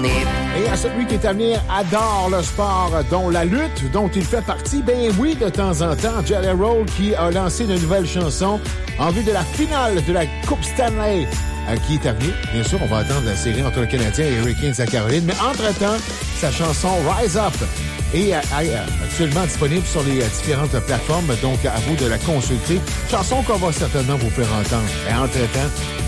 journée. Et à celui qui est à venir adore le sport, dont la lutte, dont il fait partie, ben oui, de temps en temps, Jelly Roll qui a lancé une nouvelle chanson en vue de la finale de la Coupe Stanley qui est à venir. Bien sûr, on va attendre la série entre le Canadien et les Hurricanes à Caroline, mais entre-temps, sa chanson Rise Up est actuellement disponible sur les différentes plateformes, donc à vous de la consulter. Chanson qu'on va certainement vous faire entendre. Et entre-temps,